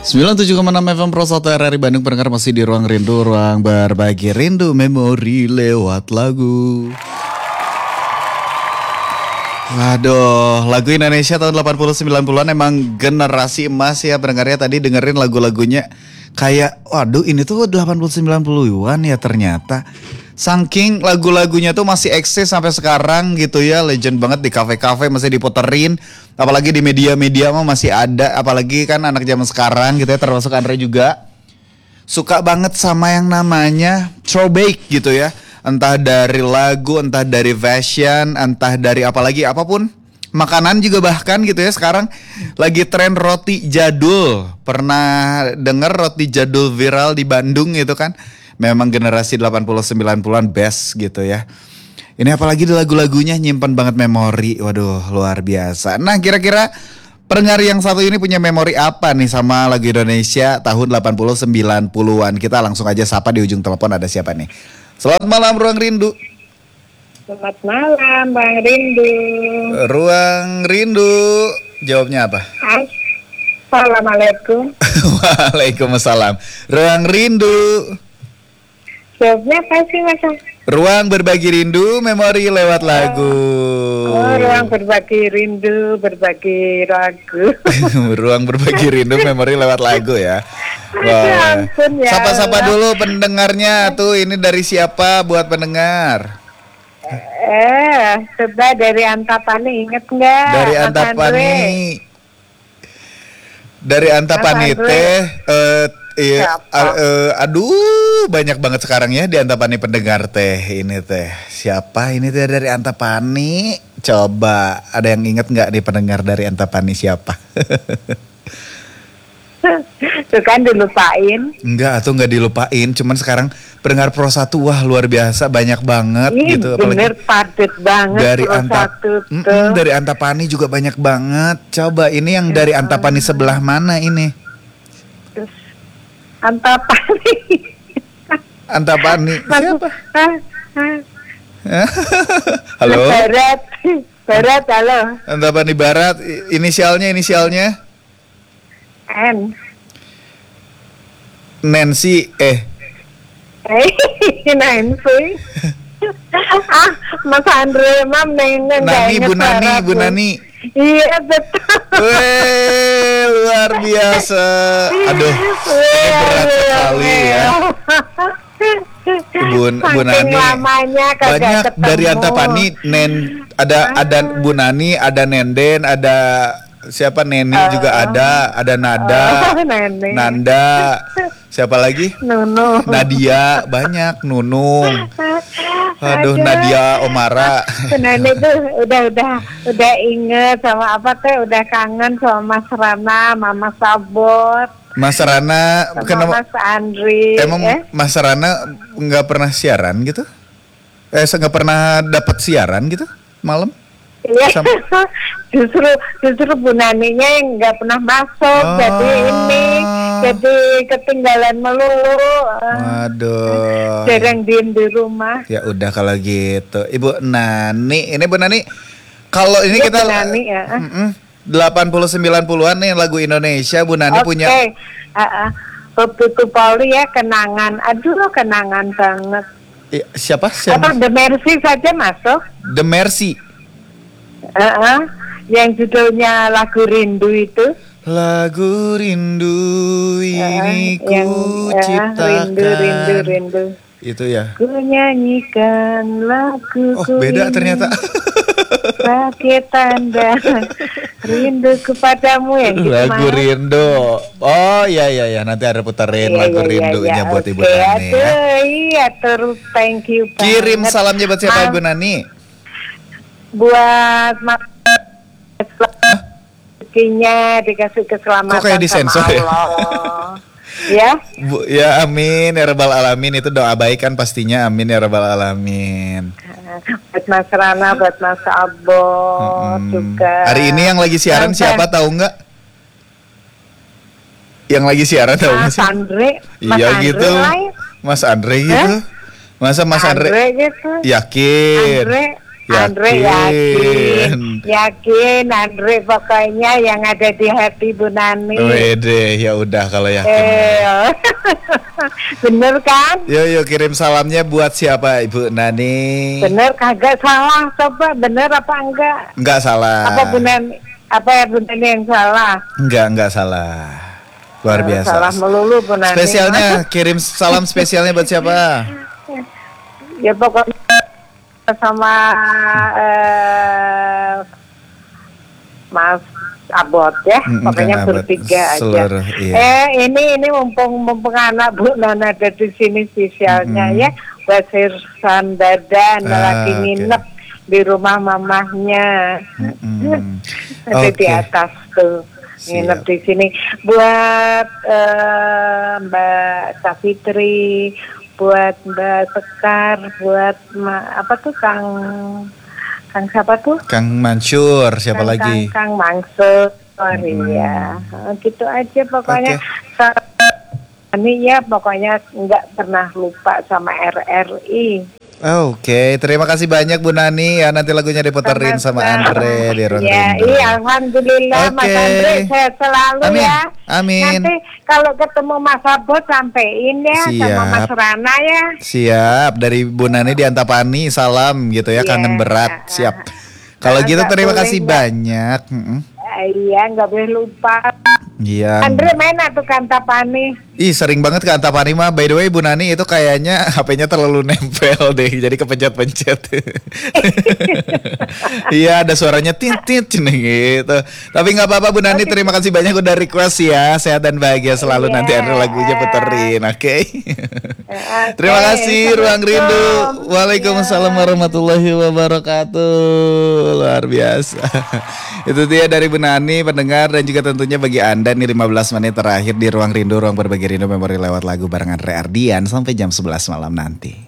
97,6 FM Pro 1 RRI Bandung, pendengar masih di Ruang Rindu, ruang berbagi rindu memori lewat lagu. Waduh, lagu Indonesia tahun 80-90an emang generasi emas ya pendengarnya. Tadi dengerin lagu-lagunya kayak, waduh ini tuh 80-90an ya ternyata. Saking lagu-lagunya tuh masih eksis sampai sekarang gitu ya, legend banget di kafe-kafe masih diputerin. Apalagi di media-media mah masih ada, apalagi kan anak zaman sekarang gitu ya, termasuk Andre juga. Suka banget sama yang namanya throwback gitu ya. Entah dari lagu, entah dari fashion, entah dari apapun. Makanan juga bahkan gitu ya, sekarang lagi tren roti jadul. Pernah denger roti jadul viral di Bandung gitu kan? Memang generasi 80-90an best gitu ya. Ini apalagi di lagu-lagunya nyimpan banget memori. Waduh, luar biasa. Nah, kira-kira pendengar yang satu ini punya memori apa nih sama lagu Indonesia tahun 80-90an? Kita langsung aja sapa di ujung telepon, ada siapa nih? Selamat malam Ruang Rindu. Selamat malam Bang Rindu. Ruang Rindu, jawabnya apa? Assalamualaikum. Waalaikumsalam. Ruang Rindu. Jawabnya apa sih Mas? Ruang berbagi rindu, memori lewat lagu. Oh, ruang berbagi rindu, berbagi lagu. Ruang berbagi rindu, memori lewat lagu ya. Ya ampun ya. Sapa-sapa dulu pendengarnya tuh, ini dari siapa buat pendengar? Coba dari Antapani, inget nggak? Dari Antapani. Dari Antapani teh. Iya, aduh banyak banget sekarang ya di Antapani pendengar teh. Ini teh siapa ini teh dari Antapani? Coba ada yang inget nggak nih pendengar dari Antapani siapa? Tuh kan dilupain. Enggak, atau nggak dilupain. Cuman sekarang pendengar Pro 1 wah luar biasa banyak banget. Ih, gitu. Bener padet banget dari dari Antapani juga banyak banget. Coba ini yang dari Antapani sebelah mana ini? Antapani. Siapa? Halo. Barat, halo. Antapani Barat, inisialnya N. Nancy. Nancy. Mas Andre, Mam Neng. Bu Nani. Iya betul. Weh, luar biasa. Aduh, ini berat sekali ya. Bu Nani. Banyak dari Antapani. Ada Bu Nani, ada Nenden, ada siapa Neni juga ada Nanda. Siapa lagi? Nunu. Nadia, banyak Nunung. Aduh, Nadia Omara. Nani tuh udah inget sama apa teh, udah kangen sama Mas Rana, Mama Sabot. Mas Rana, sama Mas Andri. Emang Mas Rana nggak pernah siaran gitu? Nggak pernah dapat siaran gitu malam? Iya, justru Bu Naninya yang nggak pernah masuk, jadi ketinggalan melulu. Waduh. Jarang diem di rumah. Ya udah kalau gitu, Ibu Nani, ini Bu Nani. Kalau ini kita Bu Nani ya. 80-90an nih lagu Indonesia, Bu Nani punya. Waktu itu Pauli ya, kenangan. Aduh, kenangan banget. Siapa? Atau The Mercy saja masuk. The Mercy. Yang judulnya lagu rindu itu. Lagu rindu ini ku ciptakan. Rindu. Itu ya. Ku nyanyikan lagu. Oh, beda ternyata. Pakai tanda rindu kepadamu yang gitu. Lagu rindu. Oh iya, nanti ada puterin lagu rindunya buat Ibu Nani ya. Iya, terus thank you banget. Kirim salamnya buat siapa Ibu Nani? Buat rezekinya dikasih keselamatan. Kok kayak disensor ya? Ya. Ya amin ya rabbal alamin, itu doa baik kan pastinya, amin ya rabbal alamin. Buat Mas Rana, buat Mas Abot juga. Hari ini yang lagi siaran siapa tahu nggak? Yang lagi siaran tahu nggak sih? Mas Andre. Iya gitu. Mas Andre gitu. Masa Mas Andre gitu. Yakin? Andre. Andre yakin Andre pokoknya yang ada di hati Bu Nani. Wede, ya udah kalau yakin. Bener kan? Yo kirim salamnya buat siapa Ibu Nani? Bener kagak salah, coba bener apa enggak? Enggak salah. Apa Bu Nani yang salah? Enggak salah. Luar biasa. Salah melulu Bu Nani. Spesialnya kirim salam spesialnya buat siapa? Ya pokoknya sama Mas Abot ya, pokoknya bertiga seluruh, aja. Iya. Ini mumpung anak Bu Nana ada di sini spesialnya ya, Basir Sandadan lagi nginep di rumah mamahnya, ada di atas tuh. Nginep di sini buat Mbak Safitri, buat Mbak Sekar, buat Kang siapa tuh? Kang Mansur, siapa lagi? Kang Mansur, ya. Gitu aja pokoknya. Ini ya pokoknya nggak pernah lupa sama RRI. Oke, terima kasih banyak Bu Nani ya, nanti lagunya diputerin sama Andre di Ruang Rindu. Iya, alhamdulillah Mas Andre sehat selalu. Amin. Ya. Amin. Nanti kalau ketemu Mas Abot sampein ya sama Mas Rana ya. Siap, dari Bu Nani di Antapani, salam gitu ya, kangen berat. Siap. Kalau gitu terima kasih banyak. Iya, nggak boleh lupa. Iya. Andre main tuh ke Antapani. Ih, sering banget ke Antapani mah. By the way, Bu Nani itu kayaknya HP-nya terlalu nempel deh, jadi kepencet-pencet. Iya, ada suaranya tit gitu. Tapi nggak apa-apa Bu Nani, terima kasih banyak udah request ya. Sehat dan bahagia selalu, nanti ada lagunya puterin, oke? Terima kasih Ruang Rindu. Waalaikumsalam warahmatullahi wabarakatuh. Luar biasa. Itu dia dari Bu Nani, pendengar, dan juga tentunya bagi Anda nih 15 menit terakhir di Ruang Rindu, ruang berbagi rindu memori lewat lagu bareng Andre Ardian sampai jam 11 malam nanti.